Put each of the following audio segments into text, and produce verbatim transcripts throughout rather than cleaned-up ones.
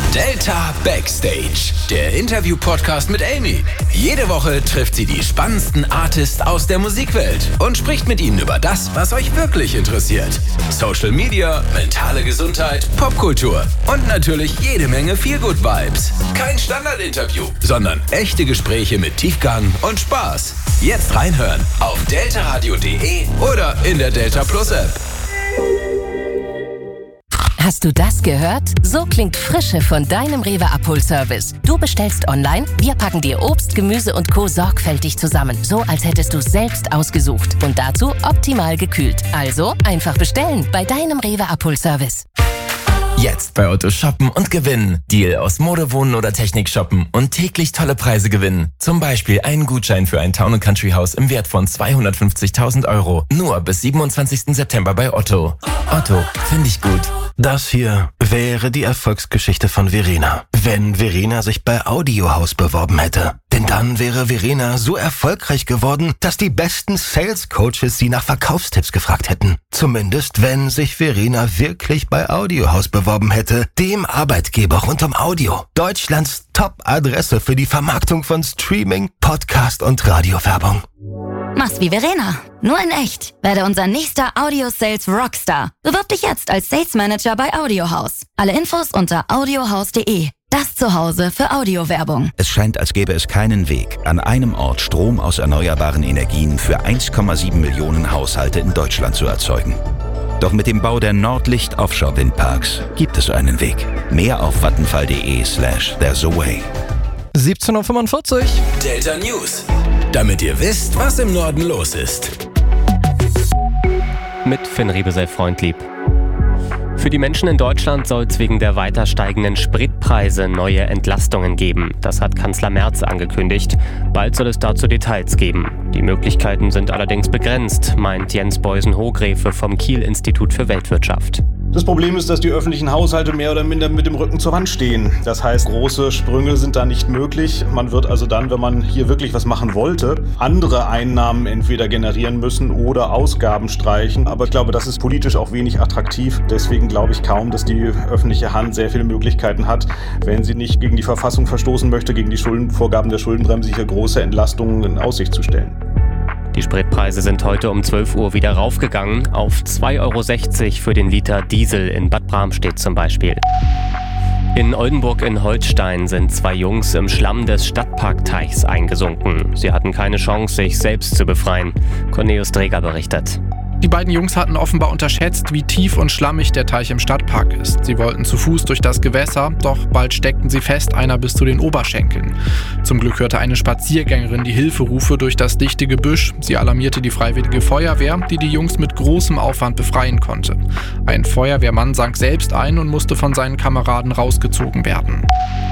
Delta Backstage, der Interview-Podcast mit Amy. Jede Woche trifft sie die spannendsten Artists aus der Musikwelt und spricht mit ihnen über das, was euch wirklich interessiert. Social Media, mentale Gesundheit, Popkultur und natürlich jede Menge Feel-Good-Vibes. Kein Standardinterview, sondern echte Gespräche mit Tiefgang und Spaß. Jetzt reinhören auf deltaradio punkt de oder in der Delta Plus App. Hast du das gehört? So klingt Frische von deinem Rewe-Abholservice. Du bestellst online, wir packen dir Obst, Gemüse und Co. sorgfältig zusammen. So, als hättest du es selbst ausgesucht. Und dazu optimal gekühlt. Also einfach bestellen bei deinem Rewe-Abholservice. Jetzt bei Otto shoppen und gewinnen. Deal aus Mode, Wohnen oder Technik shoppen und täglich tolle Preise gewinnen. Zum Beispiel einen Gutschein für ein Town- und Country-Haus im Wert von zweihundertfünfzigtausend Euro. Nur bis siebenundzwanzigsten September bei Otto. Otto, finde ich gut. Das hier wäre die Erfolgsgeschichte von Verena, wenn Verena sich bei Audiohaus beworben hätte. Denn dann wäre Verena so erfolgreich geworden, dass die besten Sales-Coaches sie nach Verkaufstipps gefragt hätten. Zumindest, wenn sich Verena wirklich bei Audiohaus beworben hätte, dem Arbeitgeber rund um Audio. Deutschlands Top-Adresse für die Vermarktung von Streaming, Podcast und Radiowerbung. Mach's wie Verena, nur in echt. Werde unser nächster Audio-Sales Rockstar. Bewirb dich jetzt als Sales Manager bei Audiohaus. Alle Infos unter audiohaus punkt de. Das Zuhause für Audiowerbung. Es scheint, als gäbe es keinen Weg, an einem Ort Strom aus erneuerbaren Energien für eins Komma sieben Millionen Haushalte in Deutschland zu erzeugen. Doch mit dem Bau der Nordlicht Offshore Windparks gibt es einen Weg. Mehr auf vattenfall punkt de slash there's a way. siebzehn Uhr fünfundvierzig. Delta News. Damit ihr wisst, was im Norden los ist. Mit Finn Riebesell Freundlieb. Für die Menschen in Deutschland soll es wegen der weiter steigenden Spritpreise neue Entlastungen geben. Das hat Kanzler Merz angekündigt. Bald soll es dazu Details geben. Die Möglichkeiten sind allerdings begrenzt, meint Jens Beusen-Hogrefe vom Kiel-Institut für Weltwirtschaft. Das Problem ist, dass die öffentlichen Haushalte mehr oder minder mit dem Rücken zur Wand stehen. Das heißt, große Sprünge sind da nicht möglich. Man wird also dann, wenn man hier wirklich was machen wollte, andere Einnahmen entweder generieren müssen oder Ausgaben streichen. Aber ich glaube, das ist politisch auch wenig attraktiv. Deswegen glaube ich kaum, dass die öffentliche Hand sehr viele Möglichkeiten hat, wenn sie nicht gegen die Verfassung verstoßen möchte, gegen die Schuldenvorgaben der Schuldenbremse, hier große Entlastungen in Aussicht zu stellen. Die Spritpreise sind heute um zwölf Uhr wieder raufgegangen, auf zwei Euro sechzig für den Liter Diesel in Bad Bramstedt zum Beispiel. In Oldenburg in Holstein sind zwei Jungs im Schlamm des Stadtparkteichs eingesunken. Sie hatten keine Chance, sich selbst zu befreien. Cornelius Dreger berichtet. Die beiden Jungs hatten offenbar unterschätzt, wie tief und schlammig der Teich im Stadtpark ist. Sie wollten zu Fuß durch das Gewässer, doch bald steckten sie fest, einer bis zu den Oberschenkeln. Zum Glück hörte eine Spaziergängerin die Hilferufe durch das dichte Gebüsch. Sie alarmierte die Freiwillige Feuerwehr, die die Jungs mit großem Aufwand befreien konnte. Ein Feuerwehrmann sank selbst ein und musste von seinen Kameraden rausgezogen werden.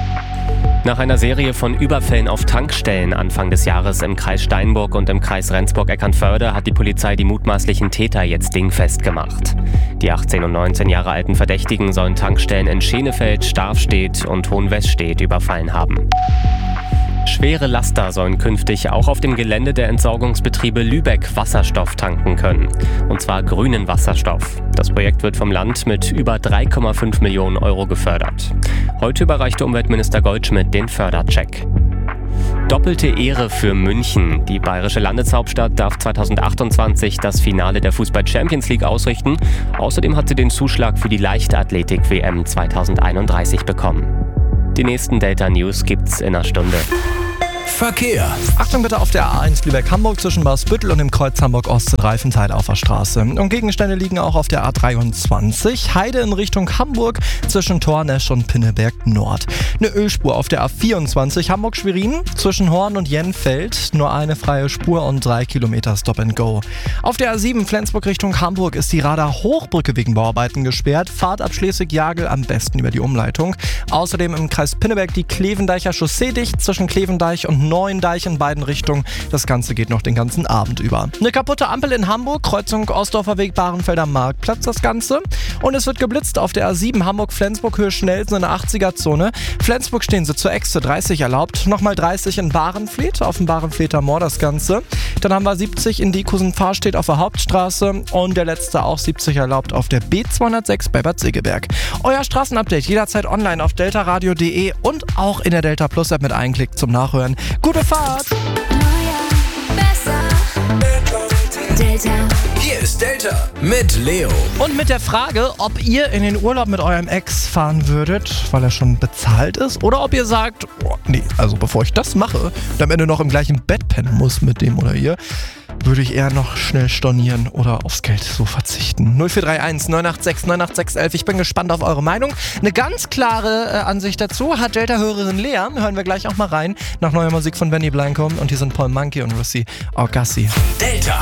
Nach einer Serie von Überfällen auf Tankstellen Anfang des Jahres im Kreis Steinburg und im Kreis Rendsburg-Eckernförde hat die Polizei die mutmaßlichen Täter jetzt dingfest gemacht. Die achtzehn und neunzehn Jahre alten Verdächtigen sollen Tankstellen in Schenefeld, Starfstedt und Hohenweststedt überfallen haben. Schwere Laster sollen künftig auch auf dem Gelände der Entsorgungsbetriebe Lübeck Wasserstoff tanken können. Und zwar grünen Wasserstoff. Das Projekt wird vom Land mit über drei Komma fünf Millionen Euro gefördert. Heute überreichte Umweltminister Goldschmidt den Fördercheck. Doppelte Ehre für München. Die bayerische Landeshauptstadt darf zweitausendachtundzwanzig das Finale der Fußball-Champions League ausrichten. Außerdem hat sie den Zuschlag für die Leichtathletik-W M zweitausendeinunddreißig bekommen. Die nächsten Delta News gibt's in einer Stunde. Verkehr. Achtung bitte auf der A eins Lübeck-Hamburg zwischen Barsbüttel und dem Kreuz Hamburg-Ost-Reifenteil auf der Straße. Und Gegenstände liegen auch auf der A dreiundzwanzig, Heide in Richtung Hamburg zwischen Tornesch und Pinneberg Nord. Eine Ölspur auf der A vierundzwanzig Hamburg-Schwerin zwischen Horn und Jenfeld, nur eine freie Spur und drei Kilometer Stop and Go. Auf der A sieben Flensburg Richtung Hamburg ist die Radar-Hochbrücke wegen Bauarbeiten gesperrt. Fahrt ab Schleswig-Jagel am besten über die Umleitung. Außerdem im Kreis Pinneberg die Klevendeicher Chaussee dicht zwischen Klevendeich und Neuendeich in beiden Richtungen. Das Ganze geht noch den ganzen Abend über. Eine kaputte Ampel in Hamburg, Kreuzung Ostdorfer Weg, Bahrenfelder Marktplatz das Ganze. Und es wird geblitzt auf der A sieben Hamburg-Flensburg, Höhe Schnellsen in der achtziger-Zone. Flensburg stehen sie zur Exte dreißig erlaubt, nochmal dreißig in Bahrenfleet, auf dem Bahrenfleter Moor das Ganze. Dann haben wir siebzig in Diekosen-Pfarr steht auf der Hauptstraße und der letzte auch siebzig erlaubt auf der B zweihundertsechs bei Bad Segeberg. Euer Straßenupdate jederzeit online auf deltaradio punkt de und auch in der Delta Plus App mit einem Klick zum Nachhören. Gute Fahrt! Delta. Hier ist Delta mit Leo. Und mit der Frage, ob ihr in den Urlaub mit eurem Ex fahren würdet, weil er schon bezahlt ist, oder ob ihr sagt, oh, nee, also bevor ich das mache und am Ende noch im gleichen Bett pennen muss mit dem oder ihr, würde ich eher noch schnell stornieren oder aufs Geld so verzichten. null vier drei eins neun acht sechs neun acht sechs eins eins. Ich bin gespannt auf eure Meinung. Eine ganz klare äh, Ansicht dazu hat Delta-Hörerin Lea. Hören wir gleich auch mal rein. Nach neuer Musik von Benny Blanco. Und hier sind Paul Monkey und Russi Agassi. Delta.